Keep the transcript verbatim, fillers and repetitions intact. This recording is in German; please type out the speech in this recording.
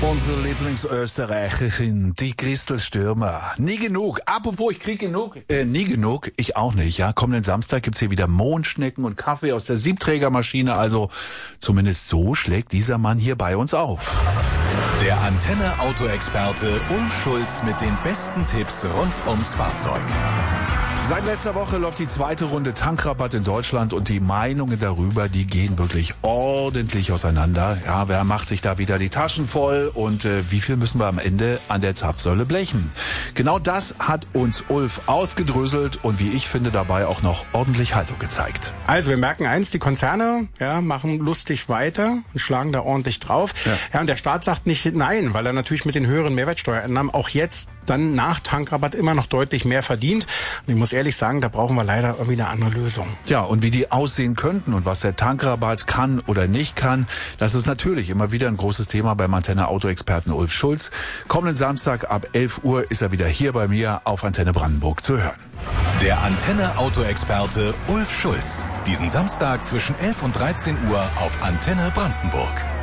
Unsere Lieblingsösterreicherin, die Christel Stürmer. Nie genug. Apropos, ich krieg genug. Äh, nie genug. Ich auch nicht, ja. Kommenden Samstag gibt's hier wieder Mondschnecken und Kaffee aus der Siebträgermaschine. Also zumindest so schlägt dieser Mann hier bei uns auf. Der Antenne-Auto-Experte Ulf Schulz mit den besten Tipps rund ums Fahrzeug. Seit letzter Woche läuft die zweite Runde Tankrabatt in Deutschland und die Meinungen darüber, die gehen wirklich ordentlich auseinander. Ja, wer macht sich da wieder die Taschen voll und äh, wie viel müssen wir am Ende an der Zapfsäule blechen? Genau das hat uns Ulf aufgedröselt und wie ich finde dabei auch noch ordentlich Haltung gezeigt. Also wir merken eins, die Konzerne ja, machen lustig weiter und schlagen da ordentlich drauf. Ja. Ja, und der Staat sagt nicht nein, weil er natürlich mit den höheren Mehrwertsteuereinnahmen auch jetzt dann nach Tankrabatt immer noch deutlich mehr verdient. Und ich muss ehrlich sagen, da brauchen wir leider irgendwie eine andere Lösung. Ja, und wie die aussehen könnten und was der Tankrabatt kann oder nicht kann, das ist natürlich immer wieder ein großes Thema beim Antenne-Auto-Experten Ulf Schulz. Kommenden Samstag ab elf Uhr ist er wieder hier bei mir auf Antenne Brandenburg zu hören. Der Antenne-Auto-Experte Ulf Schulz. Diesen Samstag zwischen elf und dreizehn Uhr auf Antenne Brandenburg.